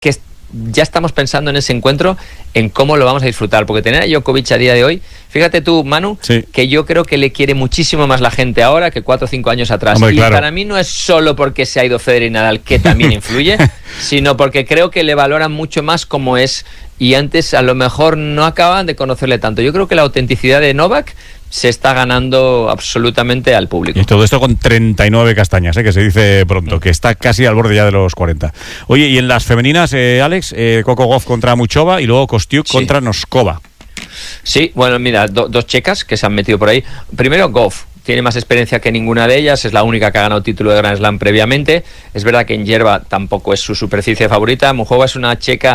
que ya estamos pensando en ese encuentro, en cómo lo vamos a disfrutar, porque tener a Djokovic a día de hoy, fíjate tú, Manu, sí, que yo creo que le quiere muchísimo más la gente ahora que 4 o 5 años atrás. Hombre, y claro, para mí no es solo porque se ha ido Federer y Nadal, que también influye, sino porque creo que le valoran mucho más como es, y antes a lo mejor no acaban de conocerle tanto. Yo creo que la autenticidad de Novak se está ganando absolutamente al público. Y todo esto con 39 castañas, que se dice pronto, que está casi al borde ya de los 40. Oye, y en las femeninas, Alex, Coco Gauff contra Muchova y luego Kostiuk contra Noskova. Sí, bueno, mira, dos checas que se han metido por ahí. Primero, Gauff. Tiene más experiencia que ninguna de ellas, es la única que ha ganado título de Grand Slam previamente. Es verdad que en hierba tampoco es su superficie favorita. Muchova es una checa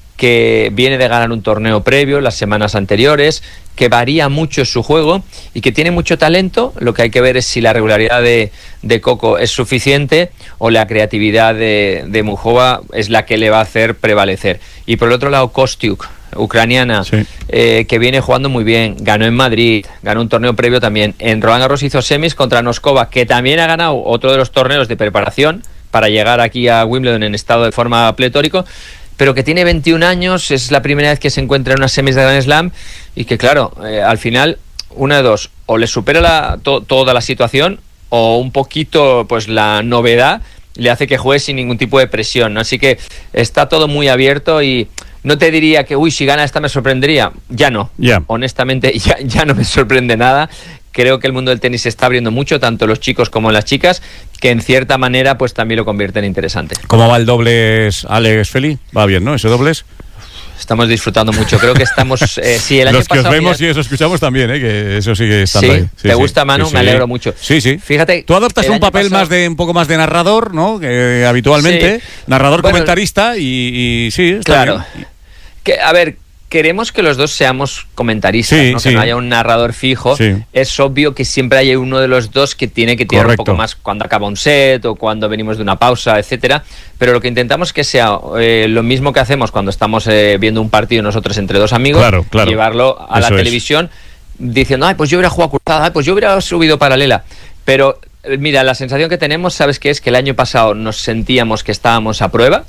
que viene de ganar un torneo previo las semanas anteriores, que varía mucho su juego y que tiene mucho talento. Lo que hay que ver es si la regularidad de Coco es suficiente o la creatividad de Muchova es la que le va a hacer prevalecer. Y por el otro lado, Kostiuk, ucraniana, sí, que viene jugando muy bien, ganó en Madrid, ganó un torneo previo también. En Roland Garros hizo semis contra Noskova, que también ha ganado otro de los torneos de preparación para llegar aquí a Wimbledon en estado de forma pletórico, pero que tiene 21 años, es la primera vez que se encuentra en unas semis de Grand Slam y que claro, al final, una de dos, o le supera toda la situación o un poquito pues la novedad le hace que juegue sin ningún tipo de presión, ¿no? Así que está todo muy abierto y no te diría que, si gana esta me sorprendería, ya no, honestamente ya no me sorprende nada. Creo que el mundo del tenis se está abriendo mucho, tanto los chicos como las chicas, que en cierta manera pues también lo convierte en interesante. ¿Cómo va el dobles, Alex Feli? Va bien, ¿no? Ese dobles. Estamos disfrutando mucho. Creo que estamos... sí, el año los que pasado, os vemos y os escuchamos también, que eso sigue estando ahí. Sí, ¿te gusta, Manu? Sí, me alegro mucho. Sí, sí. Fíjate, tú adoptas un papel un poco más de narrador, ¿no? Que habitualmente. Sí. Narrador, bueno, comentarista y sí, está claro. Bien. Que, a ver, queremos que los dos seamos comentaristas, ¿no? Que no haya un narrador fijo. Sí. Es obvio que siempre hay uno de los dos que tiene que tirar un poco más cuando acaba un set o cuando venimos de una pausa, etcétera. Pero lo que intentamos es que sea lo mismo que hacemos cuando estamos viendo un partido nosotros entre dos amigos, claro. Llevarlo a la televisión diciendo, pues yo hubiera jugado cruzada, pues yo hubiera subido paralela. Pero mira, la sensación que tenemos, ¿sabes qué es? Que el año pasado nos sentíamos que estábamos a prueba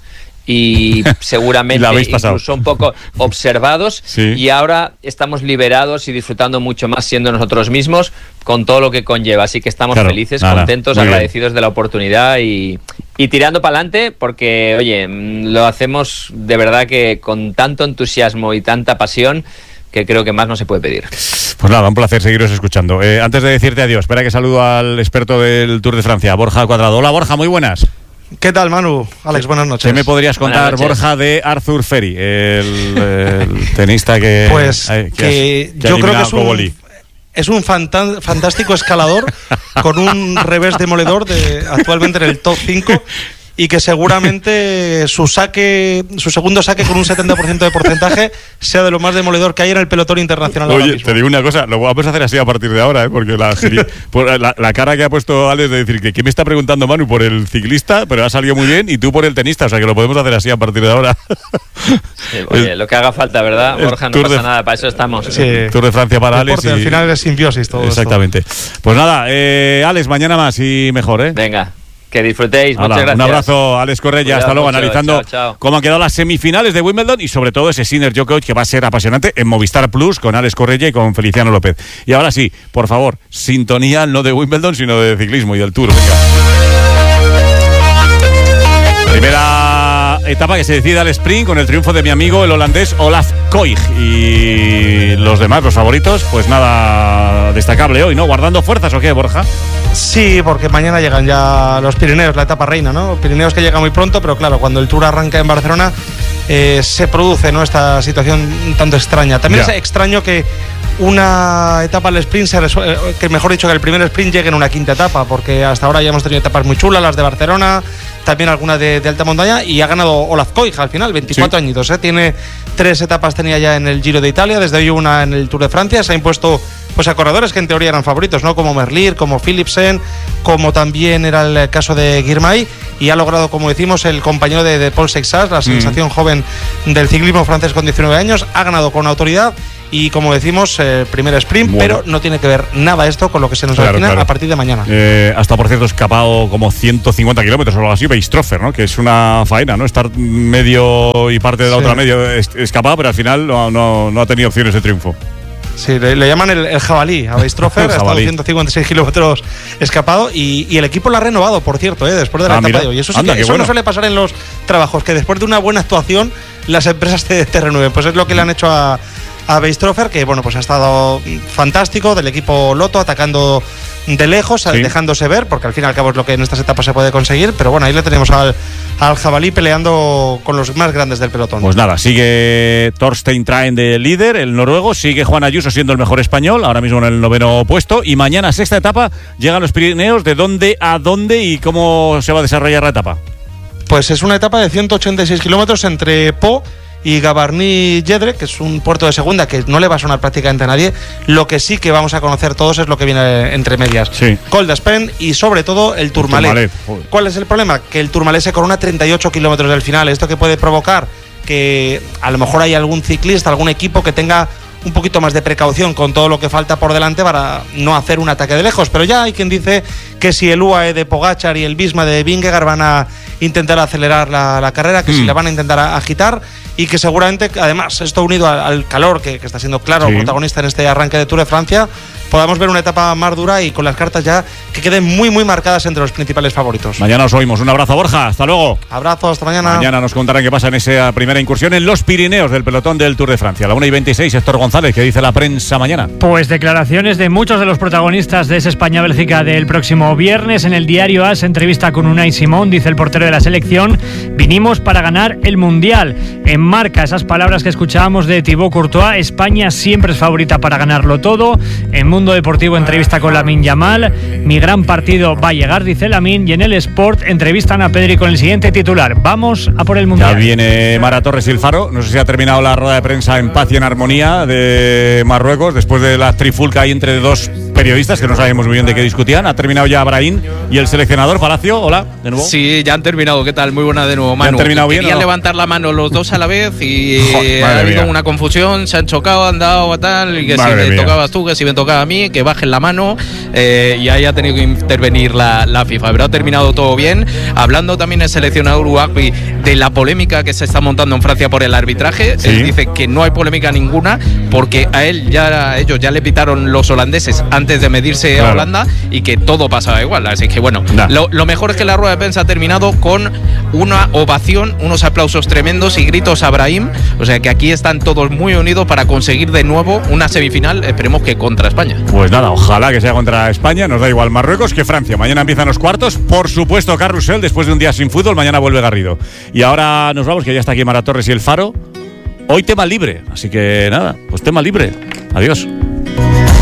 y seguramente incluso un poco observados, sí, y ahora estamos liberados y disfrutando mucho más siendo nosotros mismos con todo lo que conlleva, así que estamos felices, contentos, agradecidos de la oportunidad y tirando para adelante porque, oye, lo hacemos de verdad que con tanto entusiasmo y tanta pasión que creo que más no se puede pedir. Pues nada, un placer seguiros escuchando. Antes de decirte adiós, espera que saludo al experto del Tour de Francia, Borja Cuadrado. Hola Borja, muy buenas. ¿Qué tal, Manu? Alex, buenas noches. ¿Qué me podrías contar, Borja, de Arthur Ferry, el tenista que... Pues que yo creo que es un fantástico escalador con un revés demoledor actualmente en el top 5 y que seguramente su segundo saque con un 70% de porcentaje sea de lo más demoledor que hay en el pelotón internacional. Oye, te digo una cosa, lo vamos a hacer así a partir de ahora, porque la cara que ha puesto Alex de decir que me está preguntando Manu por el ciclista, pero ha salido muy bien, y tú por el tenista, o sea que lo podemos hacer así a partir de ahora. Sí, oye, lo que haga falta, ¿verdad, Borja? No pasa nada, para eso estamos. Sí. Tour de Francia para Deporte, Alex. Al final es simbiosis todo. Exactamente. Esto. Pues nada, Alex, mañana más y mejor, ¿eh? Venga. Que disfrutéis, muchas gracias. Un abrazo, Alex Correia, hasta luego, analizando cómo han quedado las semifinales de Wimbledon y sobre todo ese Sinner Djokovic que va a ser apasionante en Movistar Plus con Alex Correia y con Feliciano López. Y ahora sí, por favor, sintonía no de Wimbledon sino de ciclismo y del Tour. Venga. Primera etapa que se decide al sprint con el triunfo de mi amigo el holandés Olaf Koig, y los demás, los favoritos, pues nada destacable hoy, ¿no? ¿Guardando fuerzas o qué, Borja? Sí, porque mañana llegan ya los Pirineos, la etapa reina, ¿no? Pirineos que llega muy pronto, pero claro, cuando el Tour arranca en Barcelona se produce, ¿no?, esta situación un tanto extraña. También es extraño que una etapa al sprint, que mejor dicho, que el primer sprint llegue en una quinta etapa, porque hasta ahora ya hemos tenido etapas muy chulas, las de Barcelona, también algunas de alta montaña, y ha ganado Olaf Koig al final, 24 añitos, tiene 3 etapas, tenía ya en el Giro de Italia, desde hoy una en el Tour de Francia, se ha impuesto pues a corredores que en teoría eran favoritos, ¿no?, como Merlier, como Philipsen, como también era el caso de Girmay, y ha logrado, como decimos, el compañero de Paul Seixas, la sensación joven del ciclismo francés con 19 años, ha ganado con autoridad y como decimos, primer sprint, pero no tiene que ver nada esto con lo que se nos avecina a partir de mañana. Hasta por cierto escapado como 150 kilómetros o algo así, Weistrofer, ¿no? Que es una faena, ¿no? Estar medio y parte de la otra medio escapado, pero al final no ha tenido opciones de triunfo. Sí, le llaman el jabalí a Weistrofer, ha estado 156 kilómetros escapado y el equipo lo ha renovado, por cierto, después de la etapa de hoy. Eso, no suele pasar en los trabajos, que después de una buena actuación las empresas te renueven. Pues es lo que le han hecho a Weistrofer, que bueno, pues ha estado fantástico, del equipo Lotto, atacando de lejos, dejándose ver, porque al fin y al cabo es lo que en estas etapas se puede conseguir, pero bueno, ahí le tenemos al jabalí peleando con los más grandes del pelotón. Pues nada, sigue Thorstein Traen de líder, el noruego, sigue Juan Ayuso siendo el mejor español, ahora mismo en el 9º puesto, y mañana, sexta etapa, llegan los Pirineos. ¿De dónde a dónde y cómo se va a desarrollar la etapa? Pues es una etapa de 186 kilómetros entre Po y Gavarnie-Jedre, que es un puerto de segunda que no le va a sonar prácticamente a nadie. Lo que sí que vamos a conocer todos es lo que viene entre medias. Col d'Espern y sobre todo el Tourmalet. ¿Cuál es el problema? Que el Tourmalet se corona 38 kilómetros del final. Esto que puede provocar que a lo mejor hay algún ciclista, algún equipo que tenga un poquito más de precaución con todo lo que falta por delante para no hacer un ataque de lejos. Pero ya hay quien dice que si el UAE de Pogačar y el Visma de Vingegaard van a intentar acelerar la carrera, que si la van a intentar agitar, y que seguramente, además, esto unido al calor que está siendo claro protagonista en este arranque de Tour de Francia, podamos ver una etapa más dura y con las cartas ya que queden muy muy marcadas entre los principales favoritos. Mañana os oímos. Un abrazo, Borja, hasta luego. Abrazo, hasta mañana. Mañana nos contarán qué pasa en esa primera incursión en los Pirineos del pelotón del Tour de Francia. A la 1:26, Héctor González, ¿qué dice la prensa mañana? Pues declaraciones de muchos de los protagonistas de esa España-Bélgica del próximo viernes. En el diario AS, entrevista con Unai Simón, dice el portero de la selección: vinimos para ganar el Mundial. Enmarca esas palabras que escuchábamos de Thibaut Courtois: España siempre es favorita para ganarlo todo. En Mundo Deportivo, entrevista con Lamine Yamal: mi gran partido va a llegar, dice Lamine. Y en el Sport, entrevistan a Pedri con el siguiente titular: vamos a por el Mundial. Ya viene Mara Torres y el Faro. No sé si ha terminado la rueda de prensa en paz y en armonía de Marruecos, después de la trifulca ahí entre dos periodistas que no sabemos muy bien de qué discutían. Ha terminado ya Brahim y el seleccionador Palacio. Hola, de nuevo. Sí, ya han terminado. ¿Qué tal? Muy buena de nuevo, Manu. ¿Han terminado bien? Querían levantar la mano los dos a la vez y ha habido una confusión, se han chocado, han dado tal, y que si me tocabas tú, que si me tocaba a mí, que bajen la mano, y ahí ha tenido que intervenir la FIFA. Pero ha terminado todo bien. Hablando también el seleccionador Ouagbí de la polémica que se está montando en Francia por el arbitraje, él dice que no hay polémica ninguna porque a ellos ya le pitaron los holandeses antes de medirse a Holanda y que todo pasaba igual. Así que bueno, lo mejor es que la rueda de prensa ha terminado con una ovación, unos aplausos tremendos y gritos a Brahim. O sea que aquí están todos muy unidos para conseguir de nuevo una semifinal, esperemos que contra España. Pues nada, ojalá que sea contra España. Nos da igual Marruecos que Francia. Mañana empiezan los cuartos. Por supuesto, Carrusel, después de un día sin fútbol. Mañana vuelve Garrido. Y ahora nos vamos, que ya está aquí Mara Torres y el Faro. Hoy tema libre, así que nada, pues tema libre. Adiós.